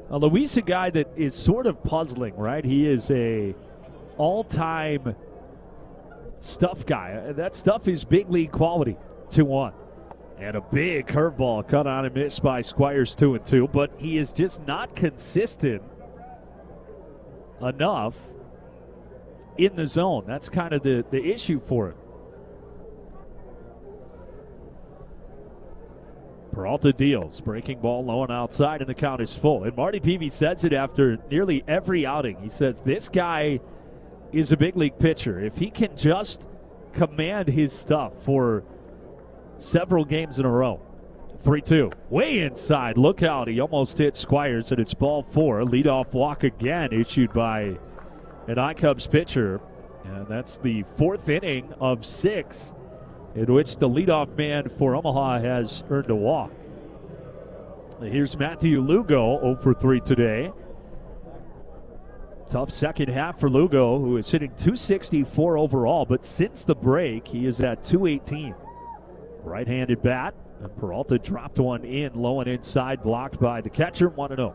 Luis, a guy that is sort of puzzling, right? He is a all-time stuff guy. That stuff is big league quality, 2-1. And a big curveball cut on and missed by Squires, 2-2. But he is just not consistent enough in the zone. That's kind of the issue for him. Peralta deals. Breaking ball low and outside, and the count is full. And Marty Peavy says it after nearly every outing. He says this guy is a big league pitcher. If he can just command his stuff for several games in a row. 3-2. Way inside. Look out. He almost hit Squires, and it's ball 4. Leadoff walk again issued by an iCubs pitcher. And that's the 4th inning of 6 in which the leadoff man for Omaha has earned a walk. Here's Matthew Lugo, 0 for 3 today. Tough second half for Lugo, who is hitting .264 overall, but since the break, he is at .218. Right-handed bat, and Peralta dropped one in, low and inside, blocked by the catcher, 1-0.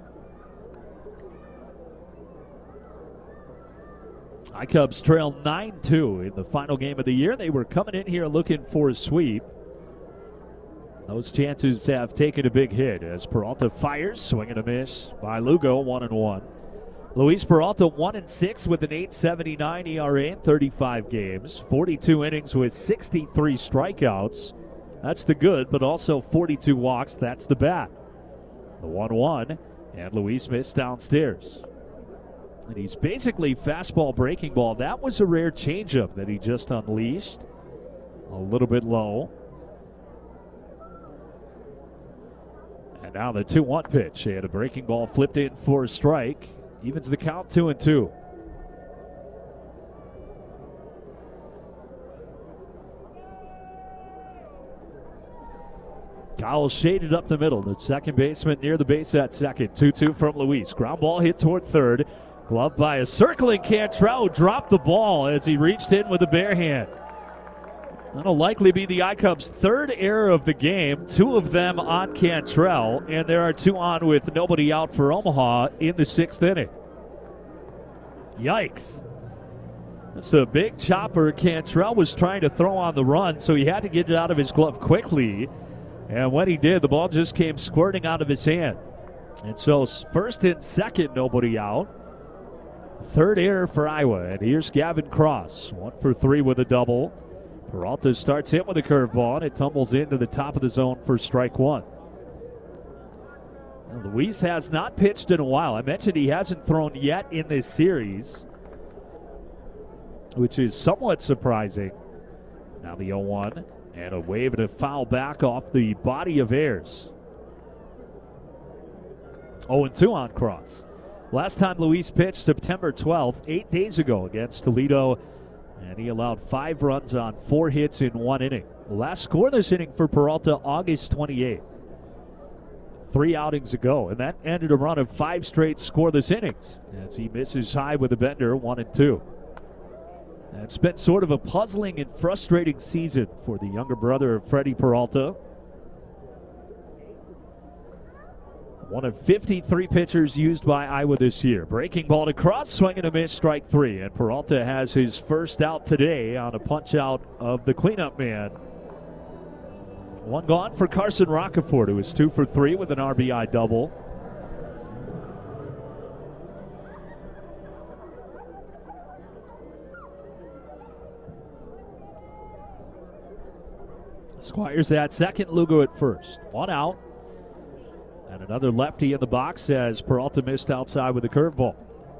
iCubs trail 9-2 in the final game of the year. They were coming in here looking for a sweep. Those chances have taken a big hit as Peralta fires, swing and a miss by Lugo, 1-1. Luis Peralta 1-6 with an 8.79 ERA in 35 games, 42 innings with 63 strikeouts. That's the good, but also 42 walks. That's the bad. The 1-1, and Luis missed downstairs. And he's basically fastball breaking ball. That was a rare changeup that he just unleashed. A little bit low. And now the 2-1 pitch. He had a breaking ball flipped in for a strike. Evens the count, 2-2. Kyle shaded up the middle. The second baseman near the base at second. 2-2 from Luis. Ground ball hit toward third. Gloved by a circling Cantrell. Dropped the ball as he reached in with a bare hand. That'll likely be the iCubs' third error of the game. 2 of them on Cantrell, and there are 2 on with nobody out for Omaha in the 6th inning. Yikes. That's a big chopper. Cantrell was trying to throw on the run, so he had to get it out of his glove quickly. And when he did, the ball just came squirting out of his hand. And so first and second, nobody out. Third error for Iowa. And here's Gavin Cross. 1 for 3 with a double. Peralta starts hit with a curveball, and it tumbles into the top of the zone for strike 1. Now, Luis has not pitched in a while. I mentioned he hasn't thrown yet in this series, which is somewhat surprising. Now the 0-1, and a wave and a foul back off the body of Ayers. 0-2 on Cross. Last time Luis pitched, September 12th, 8 days ago against Toledo, and he allowed 5 runs on 4 hits in 1 inning. The last scoreless inning for Peralta, August 28th. 3 outings ago, and that ended a run of 5 straight scoreless innings as he misses high with a bender, 1-2. It's been sort of a puzzling and frustrating season for the younger brother of Freddie Peralta. One of 53 pitchers used by Iowa this year. Breaking ball to Cross, swing and a miss, strike 3. And Peralta has his first out today on a punch out of the cleanup man. 1 gone for Carson Roccaforte, who is 2 for 3 with an RBI double. Squires at second, Lugo at first. 1 out. And another lefty in the box as Peralta missed outside with a curveball.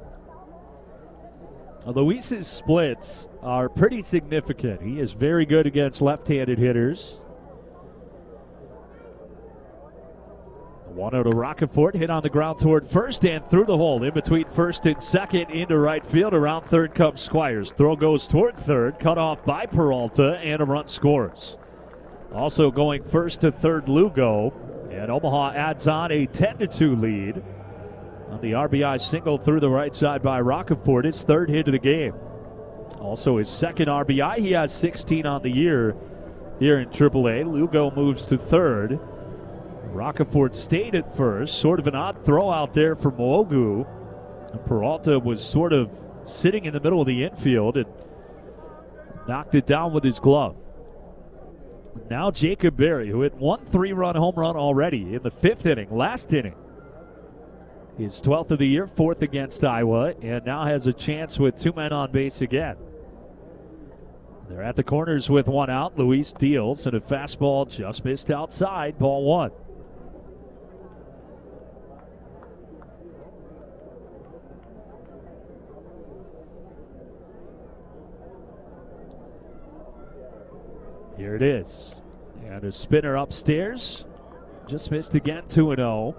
Luis's splits are pretty significant. He is very good against left-handed hitters. 1-0 to Roccaforte, hit on the ground toward first and through the hole. In between first and second into right field. Around third comes Squires. Throw goes toward third, cut off by Peralta, and a run scores. Also going first to third, Lugo. And Omaha adds on a 10-2 lead on the RBI single through the right side by Roccaforte, his 3rd hit of the game. Also his 2nd RBI. He has 16 on the year here in AAA. Lugo moves to 3rd. Roccaforte stayed at first. Sort of an odd throw out there for Mwogu. And Peralta was sort of sitting in the middle of the infield and knocked it down with his glove. Now Jacob Berry, who hit one 3-run home run already in the 5th inning, last inning. His 12th of the year, 4th against Iowa, and now has a chance with 2 men on base again. They're at the corners with 1 out. Luis deals, and a fastball just missed outside, ball 1. Here it is. And a spinner upstairs. Just missed again, 2-0.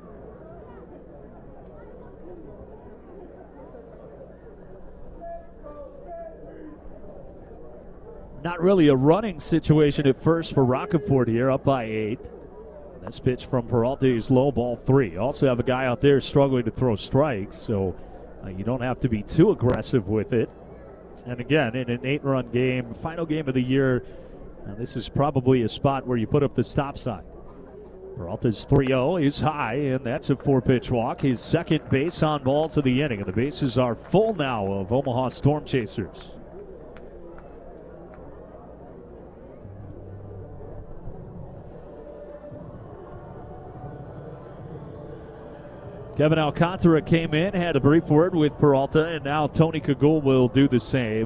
Not really a running situation at first for Roccaforte here, up by 8. This pitch from Peralta is low, ball 3. Also have a guy out there struggling to throw strikes, so you don't have to be too aggressive with it. And again, in an 8-run game, final game of the year, this is probably a spot where you put up the stop sign. Peralta's 3-0 is high, and that's a 4-pitch walk. His second base on balls of the inning, and the bases are full now of Omaha Storm Chasers. Kevin Alcantara came in, had a brief word with Peralta, and now Tony Kagul will do the same.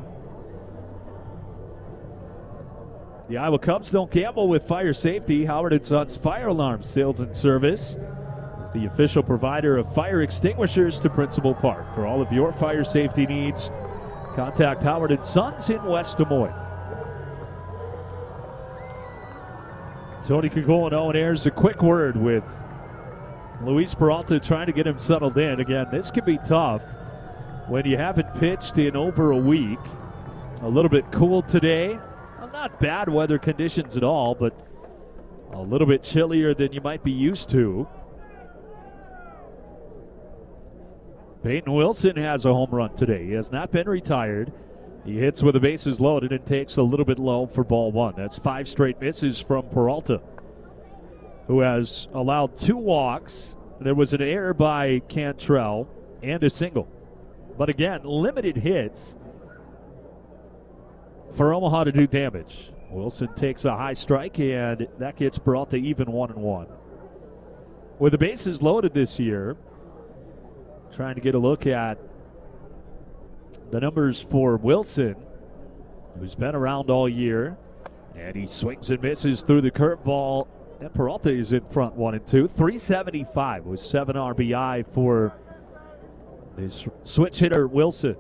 The Iowa Cubs don't gamble with fire safety. Howard & Sons Fire Alarm Sales and Service is the official provider of fire extinguishers to Principal Park. For all of your fire safety needs, contact Howard & Sons in West Des Moines. Tony Kagul and Owen Ayers, a quick word with Luis Peralta trying to get him settled in. Again, this can be tough when you haven't pitched in over a week. A little bit cool today. Well, not bad weather conditions at all, but a little bit chillier than you might be used to. Peyton Wilson has a home run today. He has not been retired. He hits with the bases loaded and takes a little bit low for ball 1. That's 5 straight misses from Peralta, who has allowed 2 walks. There was an error by Cantrell and a single. But again, limited hits for Omaha to do damage. Wilson takes a high strike, and that gets Peralta even 1-1. With the bases loaded this year, trying to get a look at the numbers for Wilson, who's been around all year, and he swings and misses through the curveball. And Peralta is in front 1-2. 375 with 7 RBI for this switch hitter Wilson.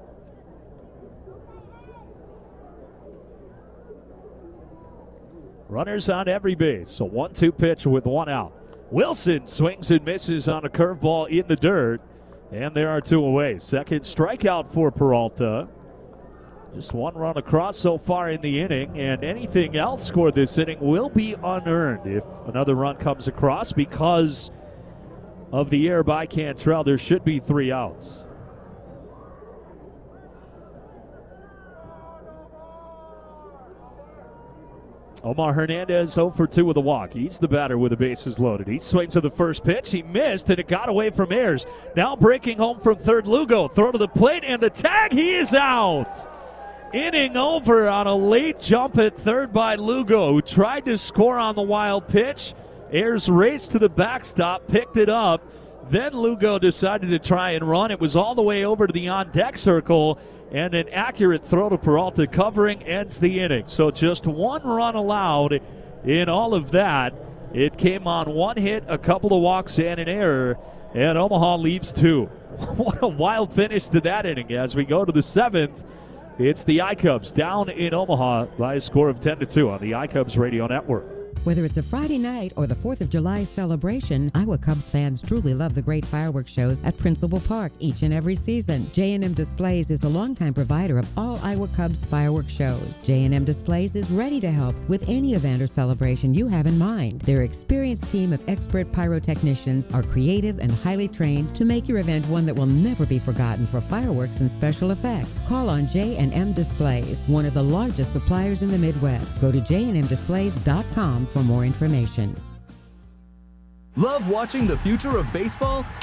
Runners on every base. So 1-2 pitch with 1 out. Wilson swings and misses on a curveball in the dirt. And there are 2 away. Second strikeout for Peralta. Just 1 run across so far in the inning, and anything else scored this inning will be unearned if another run comes across. Because of the error by Cantrell, there should be 3 outs. Omar Hernandez 0 for 2 with a walk. He's the batter with the bases loaded. He swings to the first pitch. He missed, and it got away from Ayers. Now breaking home from third, Lugo. Throw to the plate, and the tag. He is out. Inning over on a late jump at third by Lugo, who tried to score on the wild pitch. Ayers raced to the backstop, picked it up. Then Lugo decided to try and run. It was all the way over to the on-deck circle, and an accurate throw to Peralta covering ends the inning. So just 1 run allowed in all of that. It came on 1 hit, a couple of walks, and an error, and Omaha leaves 2. What a wild finish to that inning. As we go to the 7th, it's the iCubs down in Omaha by a score of 10-2 on the iCubs Radio Network. Whether it's a Friday night or the 4th of July celebration, Iowa Cubs fans truly love the great fireworks shows at Principal Park each and every season. J&M Displays is the longtime provider of all Iowa Cubs fireworks shows. J&M Displays is ready to help with any event or celebration you have in mind. Their experienced team of expert pyrotechnicians are creative and highly trained to make your event one that will never be forgotten for fireworks and special effects. Call on J&M Displays, one of the largest suppliers in the Midwest. Go to jnmdisplays.com for more information. Love watching the future of baseball?